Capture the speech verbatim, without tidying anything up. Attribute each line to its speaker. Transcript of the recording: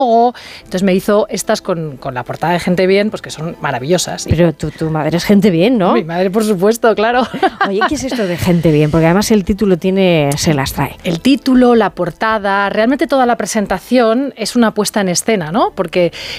Speaker 1: Entonces me hizo estas con, con la portada de Gente Bien, pues que son maravillosas.
Speaker 2: Pero tu, tu madre es gente bien, ¿no?
Speaker 1: Mi madre, por supuesto, claro.
Speaker 2: Oye, ¿qué es esto de Gente Bien? Porque además el título tiene, se las trae.
Speaker 1: El título, la portada, realmente toda la presentación es una puesta en escena, ¿no? Porque